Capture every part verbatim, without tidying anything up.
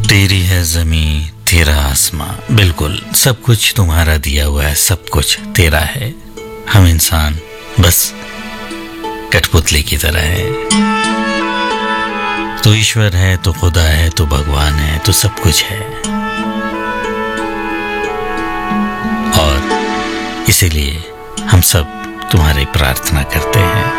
तेरी है ज़मीं तेरा आसमां, बिल्कुल सब कुछ तुम्हारा दिया हुआ है, सब कुछ तेरा है। हम इंसान बस कठपुतली की तरह है। तो ईश्वर है, तो खुदा है, तो भगवान है, तो सब कुछ है। और इसीलिए हम सब तुम्हारी प्रार्थना करते हैं।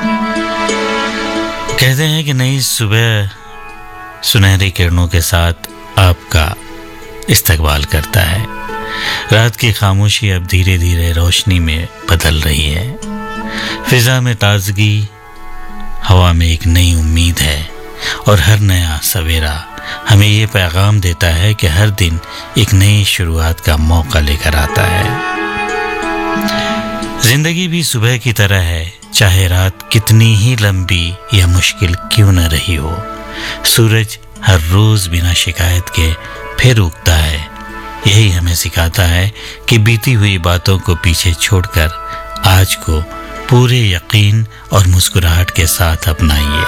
कहते हैं कि नई सुबह सुनहरी किरणों के साथ आपका इस्तकबाल करता है। रात की खामोशी अब धीरे धीरे रोशनी में बदल रही है। फिजा में ताजगी, हवा में एक नई उम्मीद है और हर नया सवेरा हमें ये पैगाम देता है कि हर दिन एक नई शुरुआत का मौका लेकर आता है। जिंदगी भी सुबह की तरह है, चाहे रात कितनी ही लंबी या मुश्किल क्यों न रही हो। सूरज हर रोज बिना शिकायत के फिर उगता है। यही हमें सिखाता है कि बीती हुई बातों को पीछे छोड़कर आज को पूरे यकीन और मुस्कुराहट के साथ अपनाइए।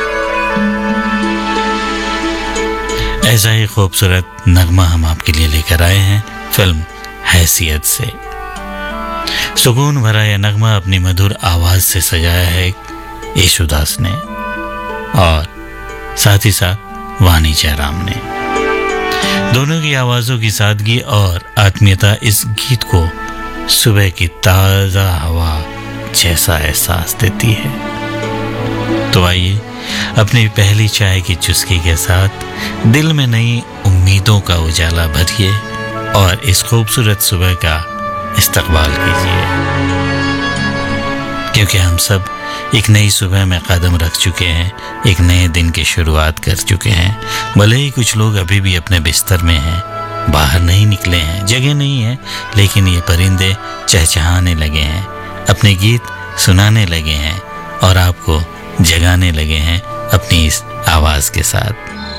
ऐसा ही खूबसूरत नगमा हम आपके लिए लेकर आए हैं फिल्म हैसियत से। सुकून भरा यह नगमा अपनी मधुर आवाज से सजाया है येशुदास ने और साथ ही साथ वानी जयराम ने। दोनों की आवाजों की सादगी और आत्मीयता इस गीत को सुबह की ताजा हवा जैसा एहसास देती है। तो आइए अपनी पहली चाय की चुस्की के साथ दिल में नई उम्मीदों का उजाला भरिए और इस खूबसूरत सुबह का इस्तकबाल कीजिए, क्योंकि हम सब एक नई सुबह में कदम रख चुके हैं, एक नए दिन की शुरुआत कर चुके हैं। भले ही कुछ लोग अभी भी अपने बिस्तर में हैं, बाहर नहीं निकले हैं, जगह नहीं है, लेकिन ये परिंदे चहचहाने लगे हैं, अपने गीत सुनाने लगे हैं और आपको जगाने लगे हैं अपनी इस आवाज़ के साथ।